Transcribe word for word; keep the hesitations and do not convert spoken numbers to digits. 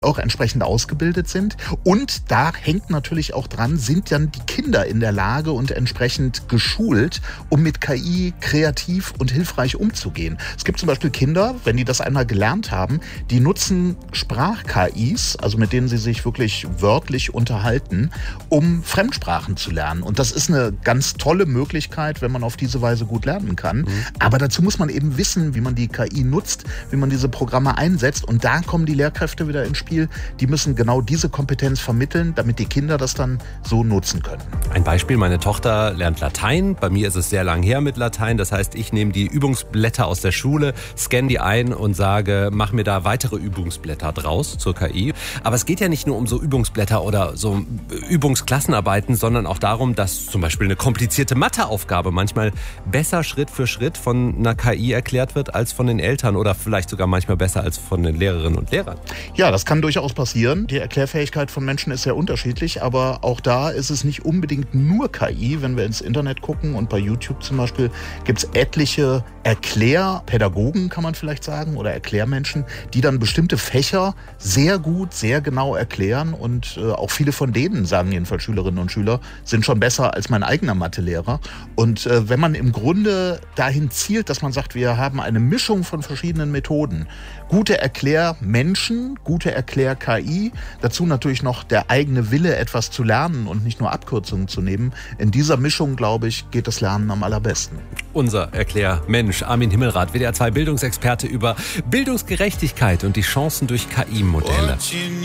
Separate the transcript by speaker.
Speaker 1: auch entsprechend ausgebildet sind. Und da hängt natürlich auch dran, sind dann die Kinder in der Lage und entsprechend geschult, um mit K I kreativ und hilfreich umzugehen. Es gibt zum Beispiel Kinder, wenn die das einmal gelernt haben, die nutzen Sprach-K Is, also mit denen sie sich wirklich wörtlich unterhalten, um Fremdsprachen zu lernen. Und das ist eine ganz tolle Möglichkeit, wenn man auf diese Weise gut lernen kann. Mhm. Aber dazu muss man eben wissen, wie man die K I nutzt, wie man diese Programme einsetzt. Und da kommen die Lehrkräfte wieder ins Spiel. Die müssen genau diese Kompetenz vermitteln, damit die Kinder das dann so nutzen können.
Speaker 2: Ein Beispiel, meine Tochter lernt Latein. Bei mir ist es sehr lang her mit Latein. Das heißt, ich nehme die Übungsblätter aus der Schule, scanne die ein und sage, mach mir da weitere Übungsblätter draus zur K I. Aber es geht ja nicht nur um so Übungsblätter oder so Übungsklassenarbeiten, sondern auch darum, dass zum Beispiel eine komplizierte Matheaufgabe manchmal besser Schritt für Schritt von einer K I erklärt wird als von den Eltern oder vielleicht sogar manchmal besser als von den Lehrerinnen und Lehrern.
Speaker 1: Ja, das kann durchaus passieren. Die Erklärfähigkeit von Menschen ist sehr unterschiedlich, aber auch da ist es nicht unbedingt nur K I. Wenn wir ins Internet gucken und bei YouTube zum Beispiel gibt es etliche Erklärpädagogen, kann man vielleicht sagen, oder Erklärmenschen, die dann bestimmte Fächer sehr gut, sehr genau erklären und äh, auch viele von denen, sagen jedenfalls Schülerinnen und Schüler, sind schon besser als mein eigener Mathelehrer. Und äh, wenn man im Grunde dahin zielt, dass man sagt, wir haben eine Mischung von verschiedenen Methoden, gute Erklärmenschen, gute Erklär-K I, dazu natürlich noch der eigene Wille, etwas zu lernen und nicht nur Abkürzungen zu nehmen. In dieser Mischung, glaube ich, geht das Lernen am allerbesten.
Speaker 2: Unser Erklärmensch, Armin Himmelrath, W D R zwei Bildungsexperte über Bildungsgerechtigkeit und die Chancen durch K I-Modelle.